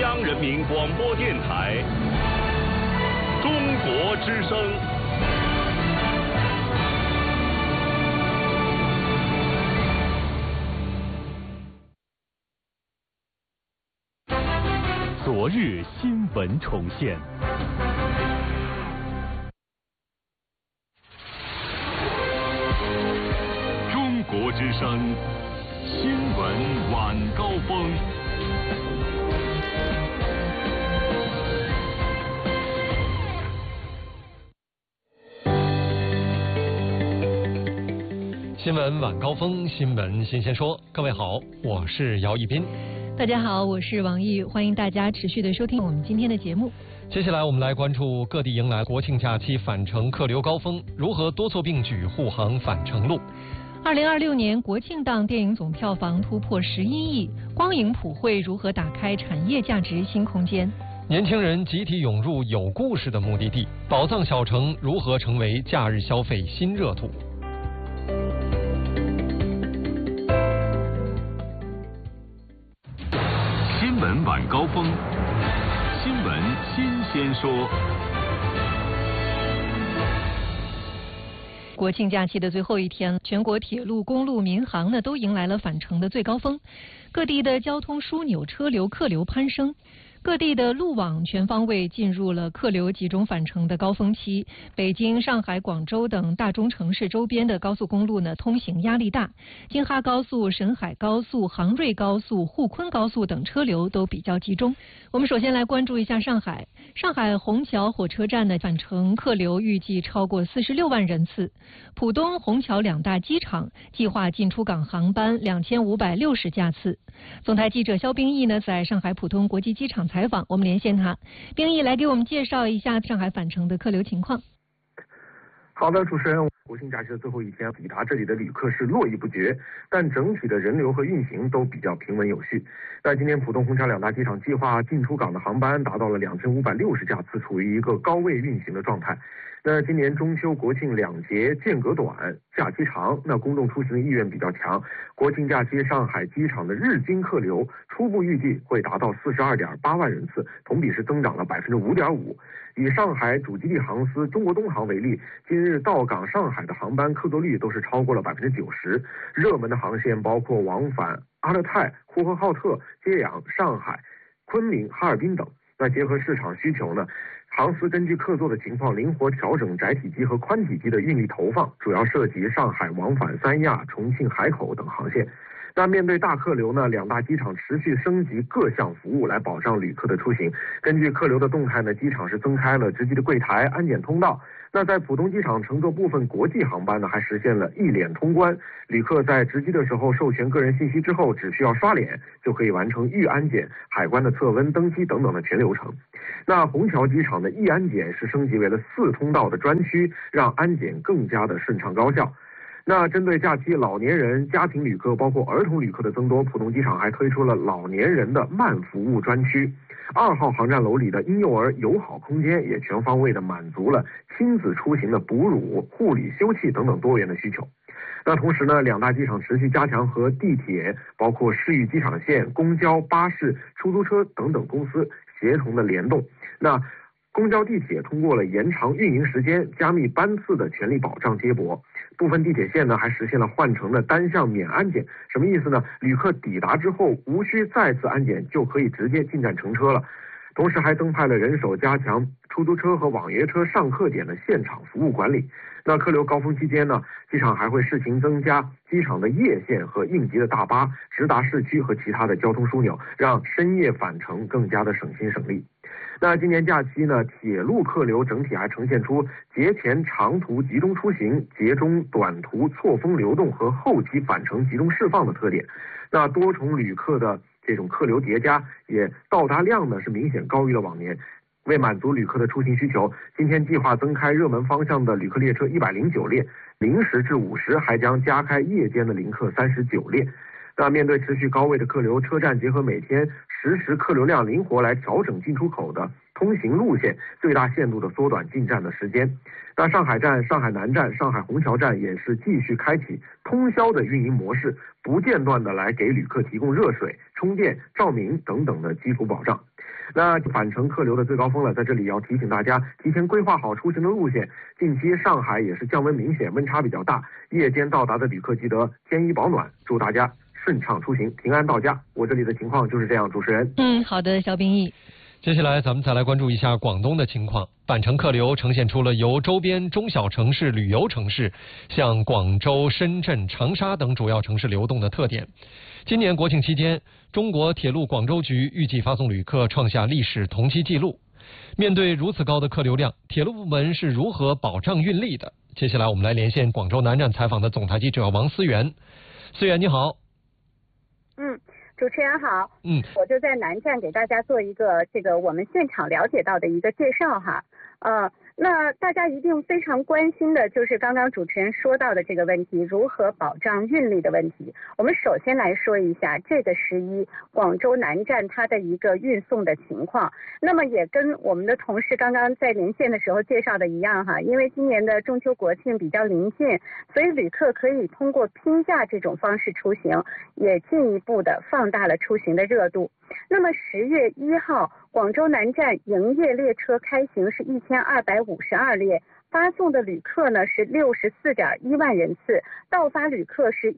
央人民广播电台中国之声。昨日新闻重现。中国之声新闻晚高峰。 新闻晚高峰，新闻新鲜说。各位好，我是姚一斌。 大家好，我是王毅，欢迎大家持续的收听我们今天的节目。 接下来我们来关注各地迎来国庆假期返程客流高峰，如何多措并举护航返程路。 2026年国庆档电影总票房突破11亿，光影普惠如何打开产业价值新空间？ 年轻人集体涌入有故事的目的地，宝藏小城如何成为假日消费新热土？ 新闻晚高峰，新闻新鲜说。 国庆假期的最后一天，全国铁路、公路、民航呢都迎来了返程的最高峰，各地的交通枢纽、车流、客流攀升。各地的路网全方位进入了客流集中返程的高峰期，北京、上海、广州等大中城市周边的高速公路呢，通行压力大，京哈高速、沈海高速、杭瑞高速、沪昆高速等车流都比较集中。我们首先来关注一下上海虹桥火车站的返程客流预计超过46万人次，浦东、虹桥两大机场计划进出港航班2560架次。总台记者肖冰毅呢，在上海浦东国际机场采访，我们连线他。冰毅来给我们介绍一下上海返程的客流情况。 好的，主持人，国庆假期的最后一天，抵达这里的旅客是络绎不绝，但整体的人流和运行都比较平稳有序。那今年浦东、虹桥两大机场计划进出港的航班达到了2560架次，处于一个高位运行的状态。那今年中秋、国庆两节间隔短，假期长，那公众出行的意愿比较强。国庆假期上海机场的日均客流初步预计会达到42.8万人次，同比是增长了5.5%。以上海主基地航司中国东航为例，今日到港上海的航班客座率都是超过了90%。热门的航线包括往返阿勒泰、呼和浩特、揭阳、上海、昆明、哈尔滨等。那结合市场需求呢，航司根据客座的情况灵活调整窄体机和宽体机的运力投放，主要涉及上海往返三亚、重庆海口等航线。那面对大客流呢，两大机场持续升级各项服务来保障旅客的出行。根据客流的动态呢，机场是增开了值机的柜台、安检通道。那在浦东机场乘坐部分国际航班呢，还实现了一脸通关。旅客在值机的时候授权个人信息之后，只需要刷脸就可以完成预安检、海关的测温、登机等等的全流程。那虹桥机场的易安检是升级为了4通道的专区，让安检更加的顺畅高效。那针对假期老年人、家庭旅客包括儿童旅客的增多，浦东机场还推出了老年人的慢服务专区。2号航站楼里的婴幼儿友好空间也全方位的满足了亲子出行的哺乳、护理、休憩等等多元的需求。那同时呢，两大机场持续加强和地铁、包括市域机场线、公交、巴士、出租车等等公司协同的联动。那公交、地铁通过了延长运营时间、加密班次的权利保障接驳。部分地铁线呢还实现了换乘的单向免安检。什么意思呢？旅客抵达之后无需再次安检，就可以直接进站乘车了。同时还增派了人手，加强出租车和网约车上客点的现场服务管理。那客流高峰期间呢，机场还会试行增加机场的夜线和应急的大巴，直达市区和其他的交通枢纽，让深夜返程更加的省心省力。那今年假期呢，铁路客流整体还呈现出节前长途集中出行、节中短途错峰流动和后期返程集中释放的特点。那多重旅客的这种客流叠加，也到达量呢是明显高于了往年。为满足旅客的出行需求，今天计划增开热门方向的旅客列车109列，0时至5时还将加开夜间的临客39列。那面对持续高位的客流，车站结合每天实时客流量灵活来调整进出口的通行路线，最大限度的缩短进站的时间。那上海站、上海南站、上海虹桥站也是继续开启通宵的运营模式，不间断的来给旅客提供热水、充电、照明等等的基础保障。 那返程客流的最高峰了，在这里要提醒大家提前规划好出行的路线。近期上海也是降温明显，温差比较大，夜间到达的旅客记得添衣保暖。祝大家顺畅出行，平安到家。我这里的情况就是这样，主持人。 好的，肖秉义。 接下来咱们再来关注一下广东的情况。返程客流呈现出了由周边中小城市旅游城市向广州、深圳、长沙等主要城市流动的特点。今年国庆期间，中国铁路广州局预计发送旅客创下历史同期纪录。面对如此高的客流量，铁路部门是如何保障运力的？接下来我们来连线广州南站采访的总台记者王思源。思源你好。 主持人好，我就在南站给大家做一个我们现场了解到的一个介绍哈，那大家一定非常关心的就是刚刚主持人说到的这个问题，如何保障运力的问题。我们首先来说一下这个11广州南站它的一个运送的情况。那么也跟我们的同事刚刚在连线的时候介绍的一样哈，因为今年的中秋国庆比较临近，所以旅客可以通过拼假这种方式出行，也进一步的放大了出行的热度。那么10月1号，广州南站营业列车开行是1252列，发送的旅客呢是64.1万人次，到发旅客是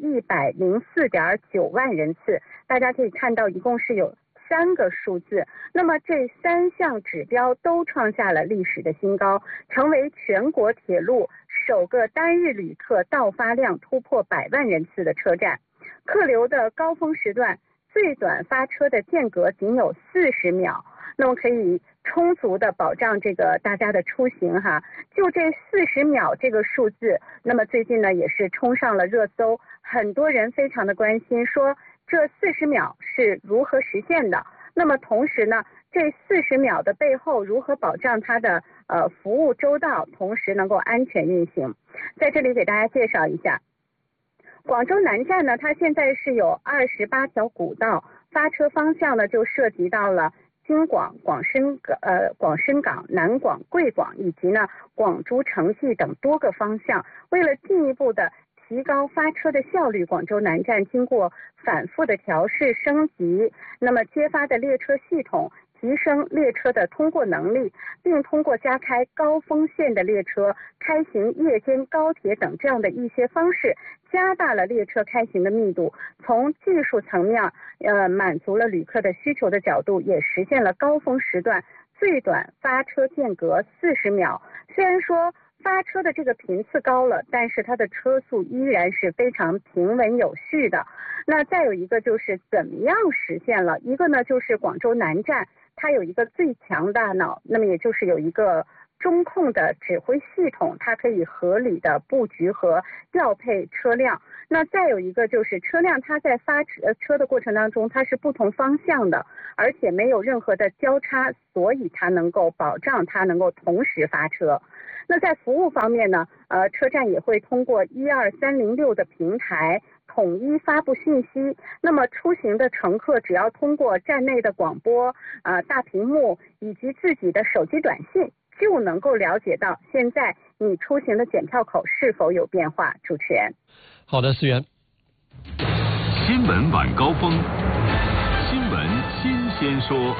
104.9万人次。大家可以看到，一共是有3个数字。那么这3项指标都创下了历史的新高，成为全国铁路首个单日旅客到发量突破100万人次的车站。客流的高峰时段，最短发车的间隔仅有40秒，那么可以充足的保障大家的出行哈。就这40秒这个数字，那么最近呢也是冲上了热搜，很多人非常的关心，说这40秒是如何实现的。那么同时呢，这40秒的背后如何保障它的服务周到，同时能够安全运行。在这里给大家介绍一下。广州南站呢，它现在是有28条古道，发车方向呢就涉及到了京广、广深港、南广、贵广以及呢广珠、城际等多个方向。为了进一步的提高发车的效率，广州南站经过反复的调试升级，那么接发的列车系统，提升列车的通过能力，并通过加开高峰线的列车、开行夜间高铁等这样的一些方式，加大了列车开行的密度。从技术层面满足了旅客的需求的角度，也实现了高峰时段最短发车间隔40秒。虽然说发车的这个频次高了，但是它的车速依然是非常平稳有序的。那再有一个就是怎么样实现了，一个呢就是广州南站它有一个最强大脑，那么也就是有一个中控的指挥系统，它可以合理的布局和调配车辆。那再有一个就是车辆它在发车的过程当中，它是不同方向的，而且没有任何的交叉，所以它能够保障它能够同时发车。那在服务方面呢，车站也会通过12306的平台统一发布信息。那么出行的乘客只要通过站内的广播、大屏幕以及自己的手机短信，就能够了解到现在你出行的检票口是否有变化。主持人。 好的，思源。 新闻晚高峰，新闻新鲜说。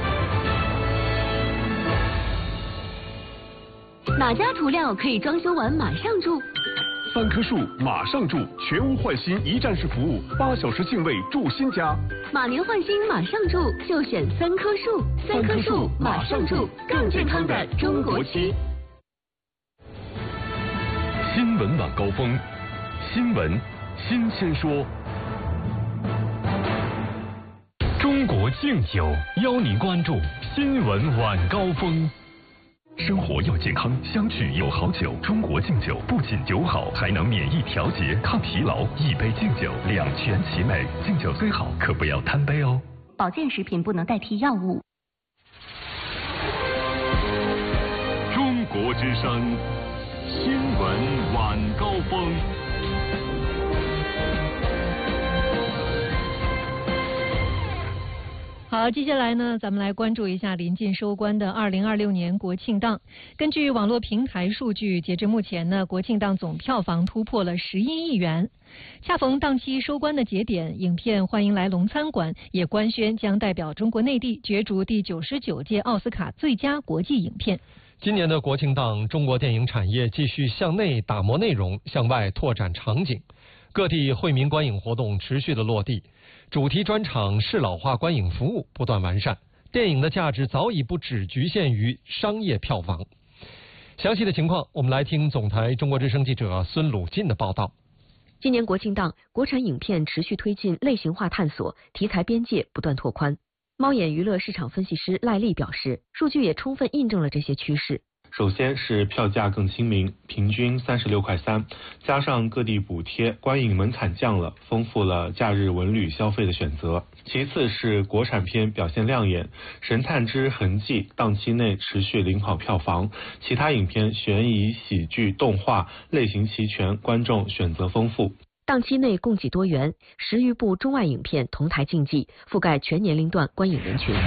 哪家涂料可以装修完马上住 ？3棵树马上住，全屋换新一站式服务，8小时净位住新家。 马年换新马上住，就选3棵树，3棵树马上住，更健康的中国区。 新闻晚高峰，新闻新鲜说。中国敬酒邀您关注新闻晚高峰。生活要健康，相聚有好酒。中国敬酒不仅酒好，还能免疫调节、抗疲劳。一杯敬酒，两全其美。敬酒最好，可不要贪杯哦。 保健食品不能代替药物。 中国之声，新闻晚高峰。 好，接下来呢，咱们来关注一下临近收官的2026年国庆档。根据网络平台数据，截至目前呢，国庆档总票房突破了11亿元。恰逢档期收官的节点，影片《欢迎来龙餐馆》也官宣将代表中国内地角逐第99届奥斯卡最佳国际影片。 今年的国庆档，中国电影产业继续向内打磨内容，向外拓展场景，各地惠民观影活动持续的落地。主题专场适老化观影服务不断完善，电影的价值早已不只局限于商业票房。详细的情况，我们来听总台中国之声记者孙鲁进的报道。 今年国庆档，国产影片持续推进类型化探索，题材边界不断拓宽。猫眼娱乐市场分析师赖丽表示，数据也充分印证了这些趋势。 首先是票价更亲民，平均36.3块，加上各地补贴，观影门槛降了，丰富了假日文旅消费的选择。其次是国产片表现亮眼，《神探之痕迹》档期内持续领跑票房，其他影片悬疑、喜剧、动画类型齐全，观众选择丰富。 档期内供给多元，10余部中外影片同台竞技，覆盖全年龄段观影人群。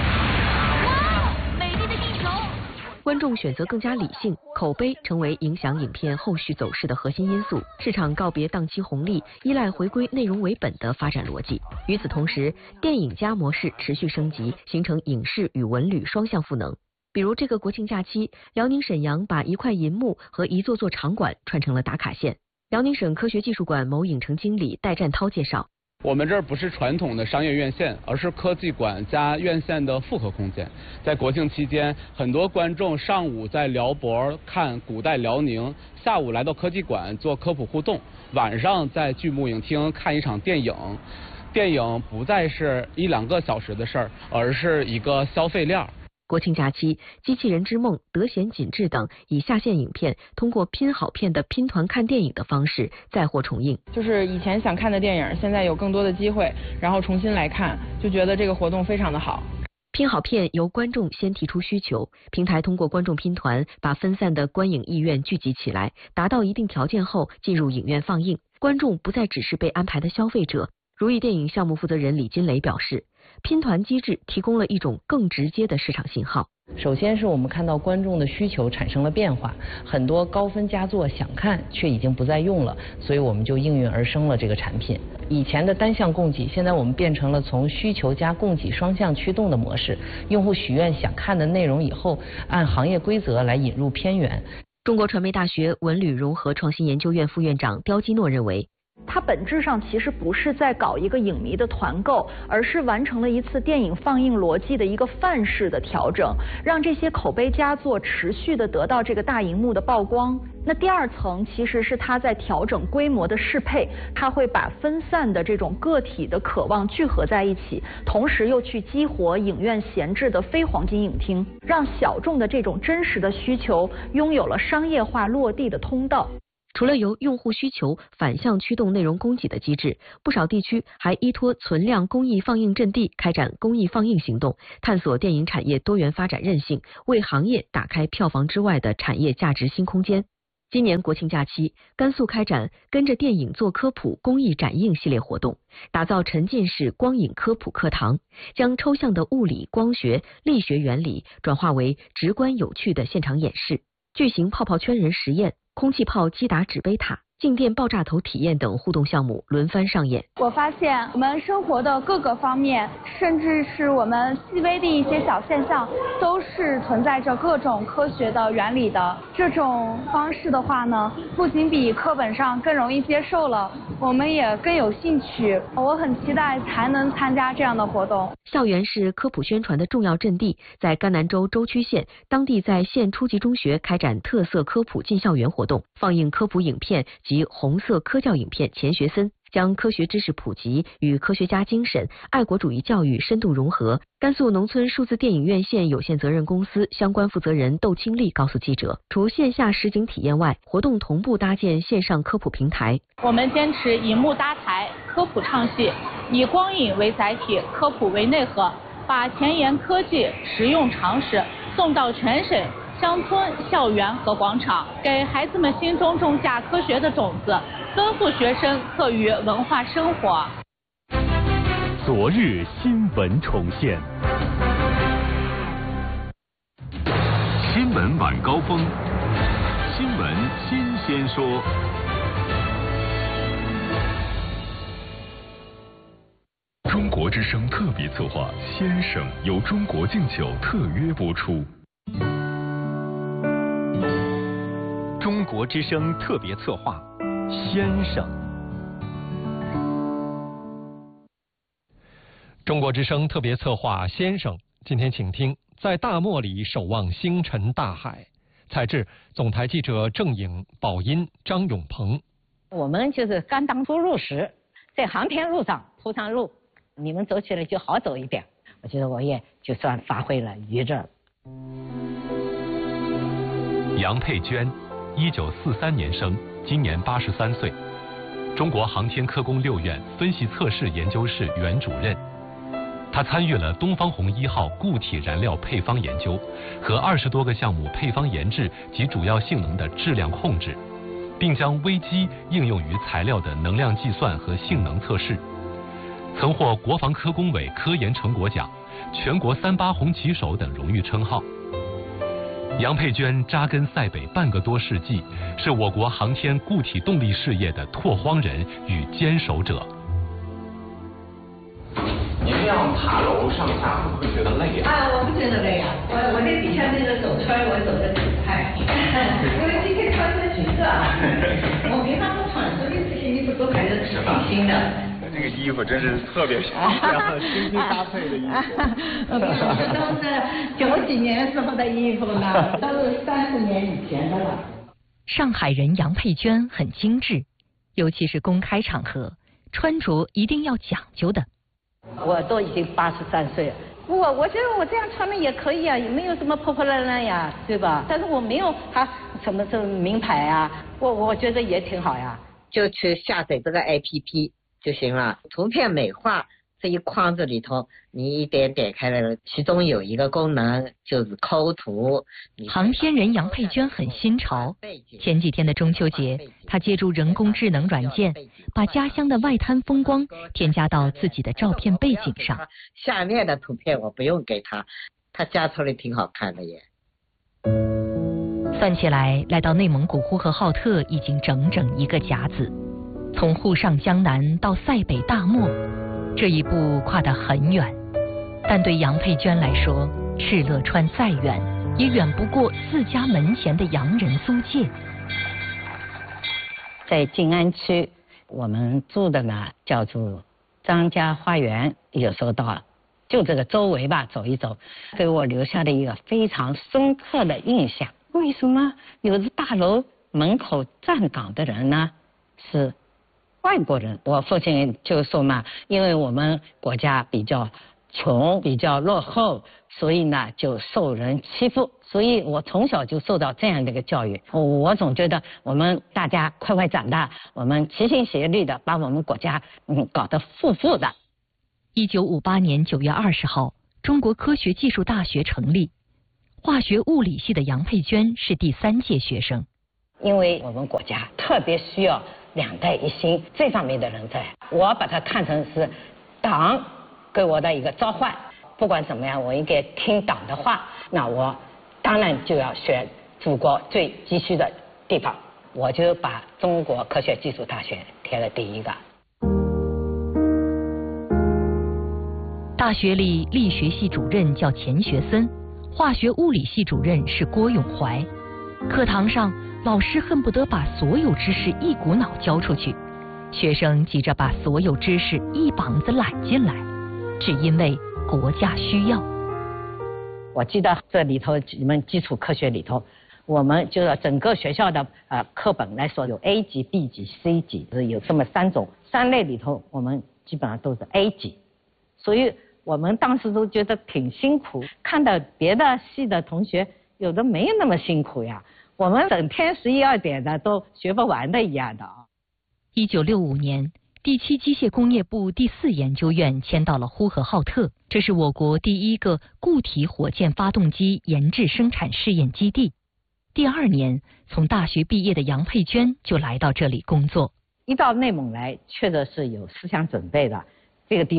观众选择更加理性，口碑成为影响影片后续走势的核心因素。市场告别档期红利，依赖回归内容为本的发展逻辑。与此同时，电影加模式持续升级，形成影视与文旅双向赋能。比如这个国庆假期，辽宁沈阳把一块银幕和一座座场馆串成了打卡线。辽宁省科学技术馆某影城经理戴占涛介绍。 我们这儿不是传统的商业院线，而是科技馆加院线的复合空间。在国庆期间，很多观众上午在辽博看古代辽宁，下午来到科技馆做科普互动，晚上在巨幕影厅看一场电影。电影不再是1-2个小时的事儿，而是一个消费链。 国庆假期，《机器人之梦》、《德贤锦志》等以下线影片通过拼好片的拼团看电影的方式再获重映。 就是以前想看的电影，现在有更多的机会，然后重新来看，就觉得这个活动非常的好。 拼好片由观众先提出需求，平台通过观众拼团把分散的观影意愿聚集起来，达到一定条件后进入影院放映。观众不再只是被安排的消费者。如意电影项目负责人李金雷表示，拼团机制提供了一种更直接的市场信号。 首先是我们看到观众的需求产生了变化，很多高分佳作想看却已经不再用了，所以我们就应运而生了这个产品。以前的单向供给，现在我们变成了从需求加供给双向驱动的模式。用户许愿想看的内容以后，按行业规则来引入片源。 中国传媒大学文旅融合创新研究院副院长刁基诺认为， 它本质上其实不是在搞一个影迷的团购，而是完成了一次电影放映逻辑的一个范式的调整，让这些口碑佳作持续的得到这个大荧幕的曝光。那第二层其实是它在调整规模的适配，它会把分散的这种个体的渴望聚合在一起，同时又去激活影院闲置的非黄金影厅，让小众的这种真实的需求拥有了商业化落地的通道。 除了由用户需求反向驱动内容供给的机制，不少地区还依托存量公益放映阵地开展公益放映行动，探索电影产业多元发展韧性，为行业打开票房之外的产业价值新空间。今年国庆假期，甘肃开展跟着电影做科普公益展映系列活动，打造沉浸式光影科普课堂，将抽象的物理、光学、力学原理转化为直观有趣的现场演示，巨型泡泡圈人实验、空气炮击打纸杯塔、静电爆炸头体验等互动项目轮番上演。 我发现我们生活的各个方面，甚至是我们细微的一些小现象，都是存在着各种科学的原理的。这种方式的话呢，不仅比课本上更容易接受了，我们也更有兴趣。我很期待才能参加这样的活动。 校园是科普宣传的重要阵地，在甘南州舟曲县，当地在县初级中学开展特色科普进校园活动，放映科普影片及红色科教影片《钱学森》，将科学知识普及与科学家精神、爱国主义教育深度融合。甘肃农村数字电影院线有限责任公司相关负责人窦清丽告诉记者，除线下实景体验外，活动同步搭建线上科普平台。 我们坚持以幕搭台，科普唱戏，以光影为载体，科普为内核，把前沿科技实用常识送到全省乡村、校园和广场，给孩子们心中种下科学的种子，丰富学生课余文化生活。 昨日新闻重现。新闻晚高峰，新闻新鲜说。中国之声特别策划《先生》由中国敬酒特约播出。 中国之声特别策划《先生》。 中国之声特别策划《先生》，今天请听在大漠里守望星辰大海。采制总台记者郑颖、宝音、张永鹏。 我们就是甘当初入时，在航天路上铺上路，你们走起来就好走一点。我觉得我也就算发挥了余热。 杨佩娟，1943年生，今年83岁，中国航天科工6院分析测试研究室原主任。他参与了东方红1号固体燃料配方研究和20多个项目配方研制及主要性能的质量控制，并将微机应用于材料的能量计算和性能测试，曾获国防科工委科研成果奖、全国38红旗手等荣誉称号。杨佩娟扎根塞北半个多世纪，是我国航天固体动力事业的拓荒人与坚守者。 您这样爬楼上下会不会觉得累啊？ 我不觉得累啊，我这底下那个走圈我走得挺快，因为今天穿的橘色啊，我平常不穿，所以这些衣服都还是挺新的。 这个衣服真是特别漂亮，精心搭配的衣服。 这都是90几年时候的衣服呢，都是30年以前的了。 上海人杨佩娟很精致，尤其是公开场合，穿着一定要讲究的。 我都已经83岁了，我觉得我这样穿的也可以啊，也没有什么破破烂烂呀，对吧？但是我没有什么名牌啊，我觉得也挺好呀。 就去下载这个 APP 就行了，图片美化这一框子里头，你一点点开来了，其中有一个功能就是抠图。 航天人杨佩娟很新潮，前几天的中秋节，她借助人工智能软件，把家乡的外滩风光添加到自己的照片背景上。 下面的图片我不用给他加出来挺好看的耶。 算起来，来到内蒙古呼和浩特已经整整1个甲子，从沪上江南到塞北大漠，这一步跨得很远。但对杨佩娟来说，敕勒川再远，也远不过自家门前的洋人租界。 在静安区，我们住的呢叫做张家花园，有时候到就这个周围吧走一走，给我留下了一个非常深刻的印象。为什么有的大楼门口站岗的人呢是外国人？我父亲就说嘛，因为我们国家比较穷，比较落后，所以呢就受人欺负，所以我从小就受到这样的一个教育。我总觉得我们大家快快长大，我们齐心协力的把我们国家搞得富的。 1958年9月20号，中国科学技术大学成立，化学物理系的杨佩娟是第3届学生。 因为我们国家特别需要2代一心这方面的人才，我把它看成是党给我的一个召唤，不管怎么样我应该听党的话，那我当然就要选祖国最急需的地方，我就把中国科学技术大学填了第1个。 大学里力学系主任叫钱学森，化学物理系主任是郭永怀。课堂上老师恨不得把所有知识一股脑教出去，学生急着把所有知识一膀子揽进来，只因为国家需要。 我记得这里头你们基础科学里头，我们就是整个学校的课本来说有 A 级、B 级、C 级，有这么3种，3类里头我们基本上都是 A 级，所以我们当时都觉得挺辛苦，看到别的系的同学有的没有那么辛苦呀，我们整天11、2点的都学不完的一样的啊。 1965年，第7机械工业部第4研究院迁到了呼和浩特，这是我国第1个固体火箭发动机研制生产试验基地。第2年，从大学毕业的杨佩娟就来到这里工作。 一到内蒙来，确实是有思想准备的，这个地方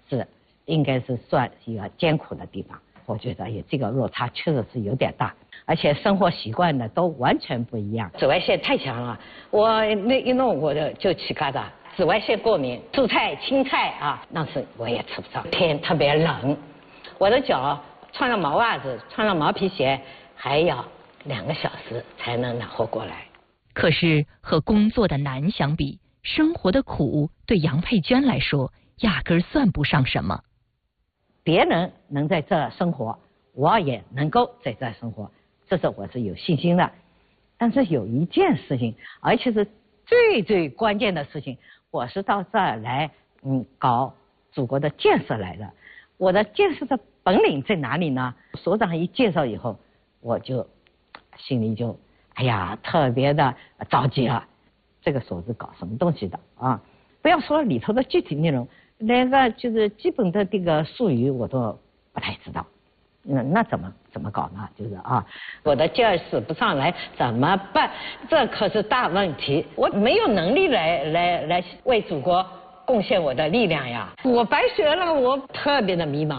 是应该是算一个艰苦的地方。我觉得这个落差确实是有点大，而且生活习惯呢都完全不一样。紫外线太强了，我那一弄我就起疙瘩，紫外线过敏，蔬菜青菜啊，那是我也吃不上。天特别冷，我的脚穿上毛袜子，穿上毛皮鞋，还要2个小时才能暖和过来。 可是和工作的难相比，生活的苦对杨佩娟来说压根算不上什么。 别人能在这生活，我也能够在这生活，这是我是有信心的。但是有一件事情，而且是最关键的事情，我是到这儿来搞祖国的建设来的。我的建设的本领在哪里呢？所长一介绍以后，我就心里就特别的着急了。这个所是搞什么东西的啊？不要说里头的具体内容，连个就是基本的这个术语我都不太知道。那怎么搞呢？就是我的劲儿使不上来怎么办？这可是大问题。我没有能力来为祖国贡献我的力量呀！我白学了，我特别的迷茫。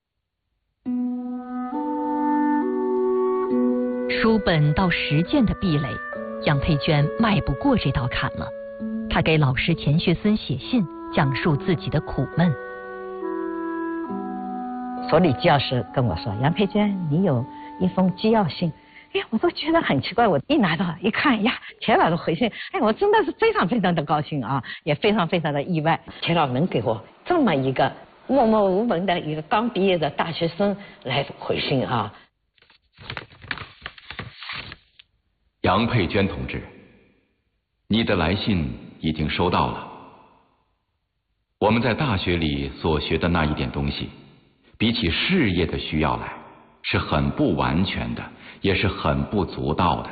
书本到实践的壁垒，杨佩娟迈不过这道坎了。她给老师钱学森写信，讲述自己的苦闷。 所里纪要师跟我说：“杨佩娟，你有一封纪要信。”我都觉得很奇怪。我一拿到一看，钱老的回信，我真的是非常非常的高兴啊，也非常非常的意外。钱老能给我这么一个默默无闻的一个刚毕业的大学生来回信啊。 杨佩娟同志，你的来信已经收到了。我们在大学里所学的那一点东西，比起事业的需要来，是很不完全的，也是很不足道的。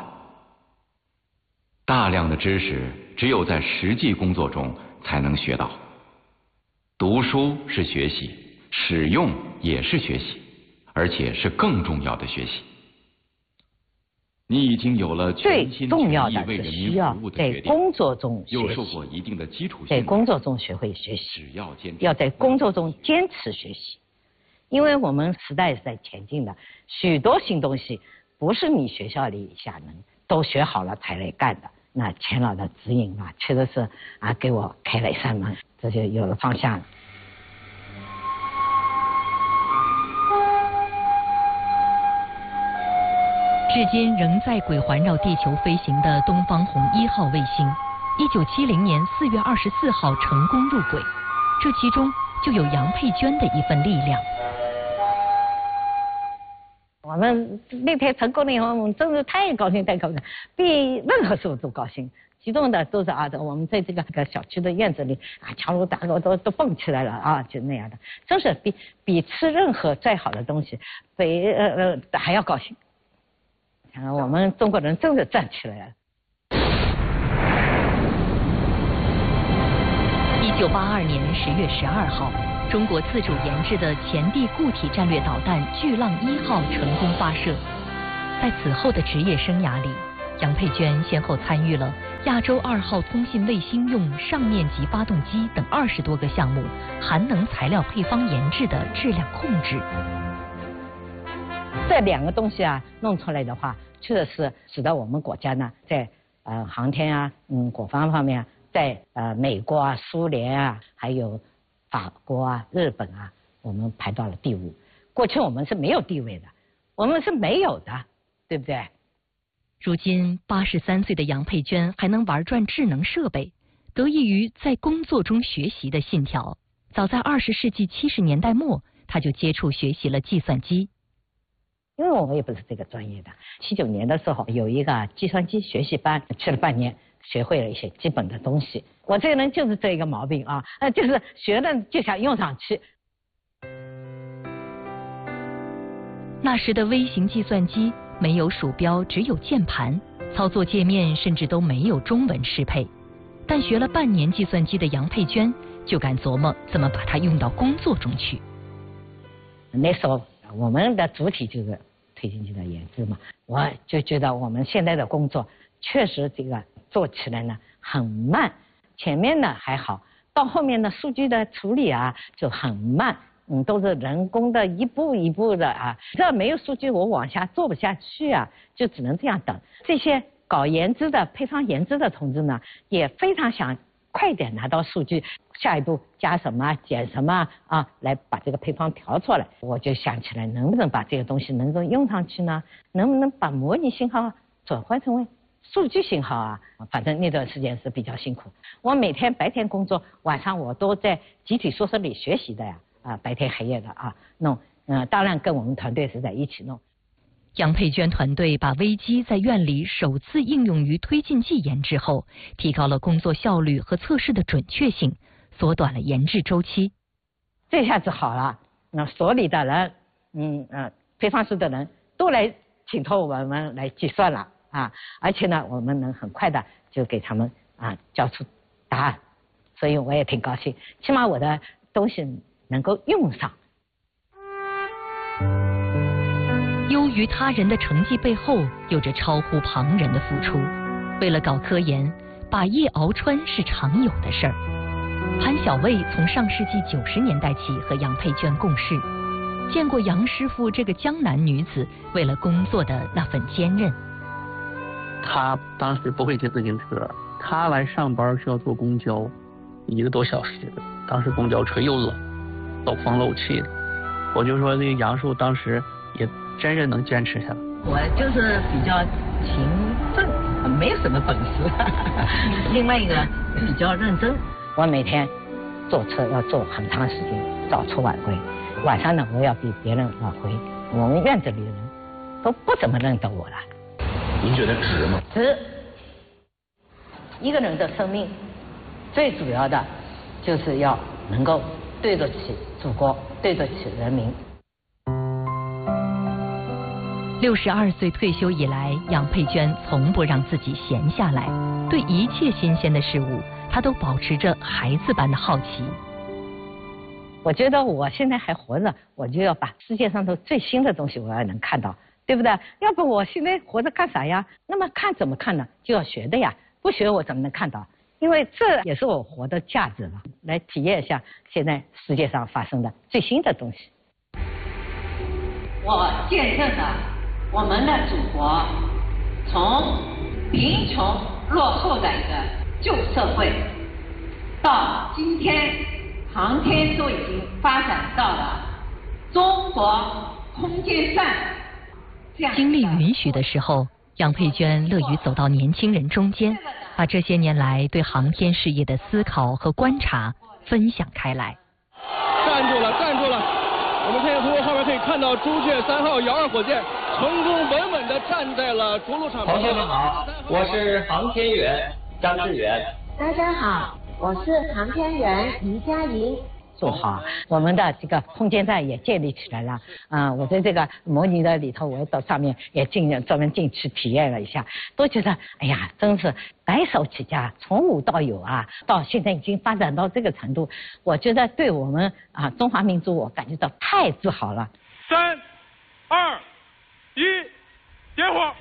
大量的知识只有在实际工作中才能学到。读书是学习，使用也是学习，而且是更重要的学习。你已经有了全心全意为人民服务的决定，在工作中学习，又受过一定的基础训练， 在工作中学会学习，要在工作中坚持学习。因为我们时代是在前进的，许多新东西不是你学校里下能都学好了才来干的。那钱老的指引确实是给我开了一扇门，这就有了方向了。 至今仍在轨环绕地球飞行的东方红1号卫星，1970年4月24号成功入轨，这其中就有杨佩娟的一份力量。 我们那天成功了以后，我们真是太高兴，比任何时候都高兴。激动的都是我们在这个小区的院子里敲锣打鼓都蹦起来了就那样的，真是比吃任何再好的东西还要高兴。我们中国人真的站起来了。 1982年10月12号，中国自主研制的前地固体战略导弹巨浪1号成功发射。在此后的职业生涯里，杨佩娟先后参与了亚洲2号通信卫星用上面级发动机等20多个项目含能材料配方研制的质量控制。 这2个东西弄出来的话，确实是使得我们国家呢，在航天国防方面，在美国苏联还有法国日本我们排到了第5。过去我们是没有地位的，我们是没有的，对不对？ 如今83岁的杨佩娟还能玩转智能设备，得益于在工作中学习的信条。早在20世纪70年代末，她就接触学习了计算机。 因为我也不是这个专业的，79年的时候有一个计算机学习班，去了半年，学会了一些基本的东西。我这个人就是这个毛病就是学了就想用上去。 那时的微型计算机没有鼠标，只有键盘，操作界面甚至都没有中文适配。但学了半年计算机的杨佩娟就敢琢磨怎么把它用到工作中去。 那时候我们的主体就是推进器的研制嘛，我就觉得我们现在的工作确实这个做起来呢很慢，前面呢还好， 到后面的数据的处理啊就很慢，都是人工的一步一步的啊，这没有数据我往下做不下去啊，就只能这样等。这些搞研制的配方研制的同志呢，也非常想快点拿到数据，下一步加什么减什么啊，来把这个配方调出来。我就想起来，能不能把这个东西能够用上去呢？能不能把模拟信号转换成为数据信号啊？反正那段时间是比较辛苦。我每天白天工作，晚上我都在集体宿舍里学习的呀，白天黑夜的啊弄。当然跟我们团队是在一起弄。 杨佩娟团队把微机在院里首次应用于推进剂研制后，提高了工作效率和测试的准确性，缩短了研制周期。 这下子好了，那所里的人，配方室的人都来请托我们来计算了啊，而且呢，我们能很快的就给他们交出答案，所以我也挺高兴，起码我的东西能够用上。 优于他人的成绩背后，有着超乎旁人的付出。为了搞科研，把夜熬穿是常有的事儿。潘小卫从上世纪90年代起和杨佩娟共事，见过杨师傅这个江南女子为了工作的那份坚韧。 她当时不会骑自行车，她来上班需要坐公交，1个多小时。当时公交车又冷，漏风漏气的。我就说这个杨叔当时也真是能坚持下来。 我就是比较勤奋，没有什么本事。另外一个比较认真，我每天坐车要坐很长时间，早出晚归。晚上呢，我要比别人晚回。我们院子里的人都不怎么认得我了。 您觉得值吗？ 值。一个人的生命，最主要的就是要能够对得起祖国，对得起人民。 62岁退休以来，杨佩娟从不让自己闲下来，对一切新鲜的事物，她都保持着孩子般的好奇。 我觉得我现在还活着，我就要把世界上的最新的东西我要能看到，对不对？要不我现在活着干啥呀？那么看怎么看呢？就要学的呀，不学我怎么能看到？因为这也是我活的价值了，来体验一下现在世界上发生的最新的东西。 我见证了我们的祖国从贫穷落后的一个旧社会，到今天航天都已经发展到了中国空间站。 精力允许的时候，杨佩娟乐于走到年轻人中间，把这些年来对航天事业的思考和观察分享开来。 站住了，站住了！我们可以从后面可以看到朱雀3号遥2火箭成功稳稳地站在了着陆场。 同学们好，我是航天员张志远。 大家好，我是航天员于佳莹。 做好，我们的这个空间站也建立起来了。我在这个模拟的里头，我到上面也专门进去体验了一下，都觉得哎呀，真是白手起家，从无到有啊，到现在已经发展到这个程度，我觉得对我们中华民族，我感觉到太自豪了。 3、2、1，点火！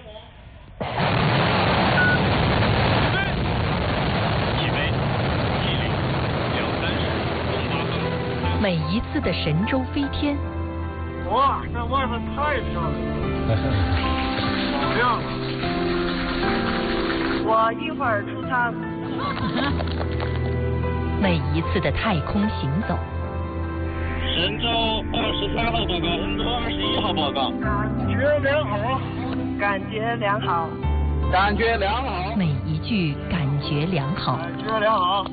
每一次的神舟飞天， 哇，这外面太漂亮了，好亮！ 我一会儿出舱。 每一次的太空行走， 神舟23号报告，神舟21号报告。 感觉良好， 感觉良好。 每一句感觉良好， 感觉良好。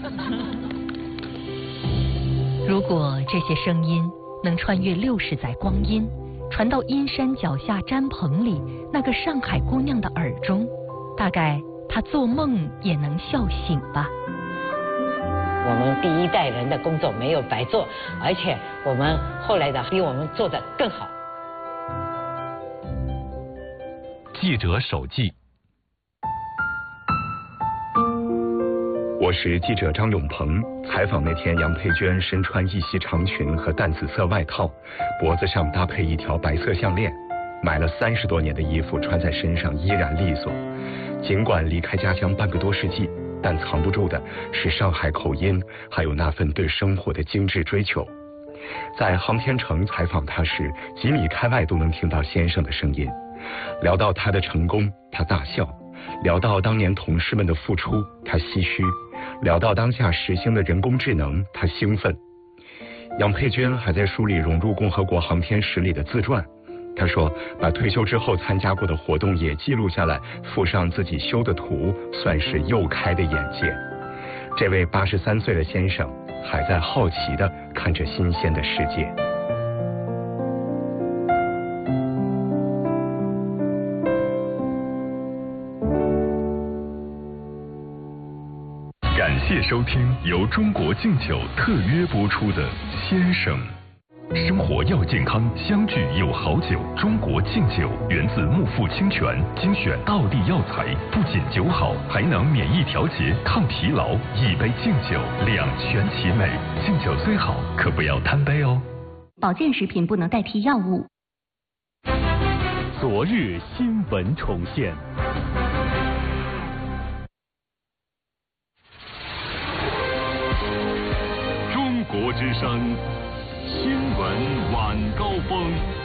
如果这些声音能穿越60载光阴，传到阴山脚下毡棚里那个上海姑娘的耳中，大概她做梦也能笑醒吧。 我们第一代人的工作没有白做，而且我们后来的比我们做得更好。 记者手记。我是记者张永鹏，采访那天杨佩娟身穿一袭长裙和淡紫色外套，脖子上搭配一条白色项链，买了30多年的衣服穿在身上依然利索。尽管离开家乡半个多世纪， 但藏不住的是上海口音，还有那份对生活的精致追求。在航天城采访他时，几米开外都能听到先生的声音。聊到他的成功，他大笑；聊到当年同事们的付出，他唏嘘；聊到当下时兴的人工智能，他兴奋。杨佩娟还在梳理融入共和国航天史里的自传。他说，把退休之后参加过的活动也记录下来，附上自己修的图，算是又开的眼界。这位83岁的先生还在好奇地看着新鲜的世界。 感谢收听由中国敬酒特约播出的《先生》。生活要健康，相聚有好酒。中国敬酒源自木富清泉，精选道地药材，不仅酒好，还能免疫调节、抗疲劳。一杯敬酒，两全其美。敬酒最好，可不要贪杯哦。 保健食品不能代替药物。 昨日新闻重现。中国之声新闻晚高峰。